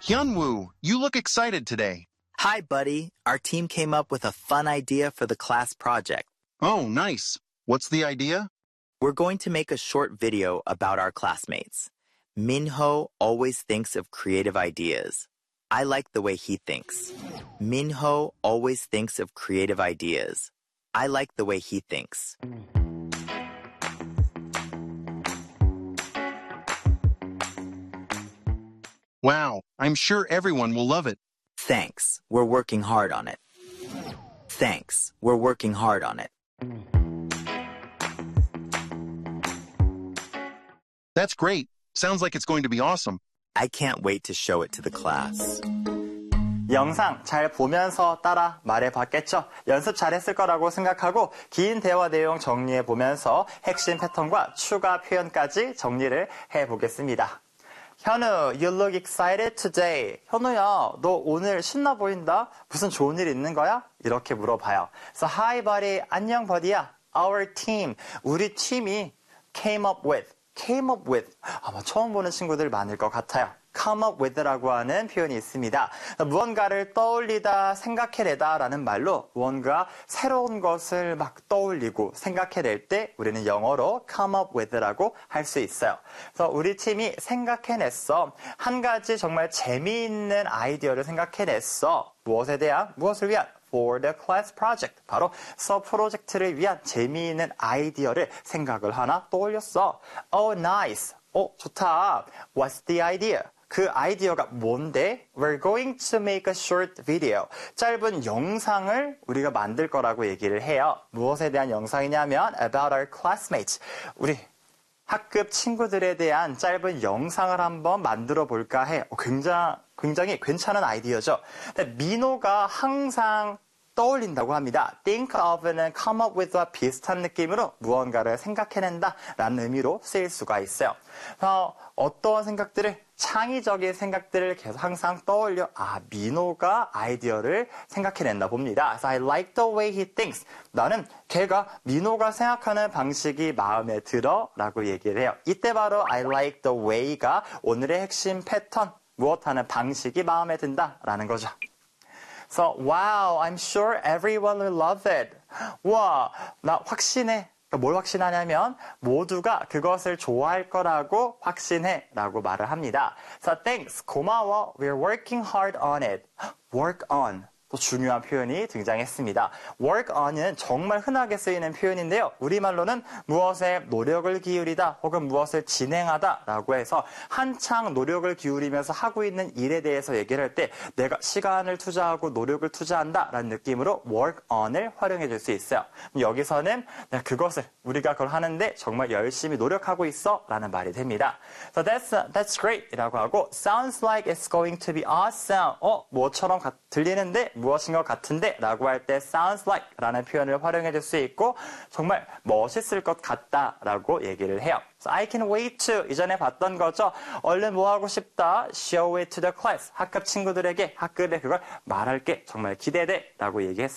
Hyunwoo, you look excited today. Hi, buddy. Our team came up with a fun idea for the class project. Oh, nice. What's the idea? We're going to make a short video about our classmates. Minho always thinks of creative ideas. I like the way he thinks. Minho always thinks of creative ideas. I like the way he thinks. Wow, I'm sure everyone will love it. Thanks. We're working hard on it. Thanks. We're working hard on it. That's great. Sounds like it's going to be awesome. I can't wait to show it to the class. 영상 잘 보면서 따라 말해봤겠죠? 연습 잘했을 거라고 생각하고 긴 대화 내용 정리해보면서 핵심 패턴과 추가 표현까지 정리를 해보겠습니다. 현우, you look excited today. 현우야, 너 오늘 신나 보인다? 무슨 좋은 일 있는 거야? 이렇게 물어봐요. So, hi buddy, 안녕 버디야. Our team, 우리 팀이 came up with, 아마 처음 보는 친구들 많을 것 같아요. come up with라고 하는 표현이 있습니다. 무언가를 떠올리다, 생각해내다 라는 말로 무언가 새로운 것을 막 떠올리고 생각해낼 때 우리는 영어로 come up with라고 할 수 있어요. 그래서 우리 팀이 생각해냈어. 한 가지 정말 재미있는 아이디어를 생각해냈어. 무엇을 위한? For the class project. 바로 수업 프로젝트를 위한 재미있는 아이디어를 생각을 하나 떠올렸어. Oh, nice. 좋다. What's the idea? 그 아이디어가 뭔데? We're going to make a short video. 짧은 영상을 우리가 만들 거라고 얘기를 해요. 무엇에 대한 영상이냐면 about our classmates. 우리 학급 친구들에 대한 짧은 영상을 한번 만들어 볼까 해. 굉장히 괜찮은 아이디어죠. 근데 민호가 항상 떠올린다고 합니다. think of는 come up with와 비슷한 느낌으로 무언가를 생각해낸다 라는 의미로 쓰일 수가 있어요. 어떠한 생각들을 창의적인 생각들을 계속 항상 떠올려 민호가 아이디어를 생각해낸다 봅니다. 그래서 I like the way he thinks. 나는 민호가 생각하는 방식이 마음에 들어 라고 얘기를 해요. 이때 바로 I like the way가 오늘의 핵심 패턴, 무엇하는 방식이 마음에 든다 라는 거죠. So, wow, I'm sure everyone will love it. 와, 나 확신해. 뭘 확신하냐면 모두가 그것을 좋아할 거라고 확신해 라고 말을 합니다. So, thanks, 고마워. We're working hard on it. Work on. 또 중요한 표현이 등장했습니다. work on은 정말 흔하게 쓰이는 표현인데요. 우리말로는 무엇에 노력을 기울이다 혹은 무엇을 진행하다 라고 해서 한창 노력을 기울이면서 하고 있는 일에 대해서 얘기를 할 때 내가 시간을 투자하고 노력을 투자한다 라는 느낌으로 work on을 활용해 줄 수 있어요. 여기서는 그것을 우리가 그걸 하는데 정말 열심히 노력하고 있어 라는 말이 됩니다. So that's great 이라고 하고 sounds like it's going to be awesome. 뭐처럼 들리는데 무엇인 것 같은데 라고 할 때 sounds like 라는 표현을 활용해 줄 수 있고 정말 멋있을 것 같다 라고 얘기를 해요. So I can wait to 이전에 봤던 거죠. 얼른 뭐 하고 싶다. Show it to the class. 학급 친구들에게 학급에 그걸 말할게. 정말 기대돼 라고 얘기했어요.